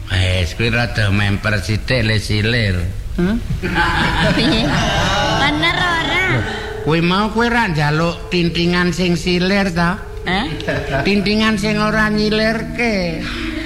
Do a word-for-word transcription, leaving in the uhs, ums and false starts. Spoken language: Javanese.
Wes kuwi rada memper sithik le silir. Hmm? Piye? Bener ora? Kuwi mau kuwi ra njaluk tintingan sing silir ta? Hah? Tintingan sing ora nyilirke.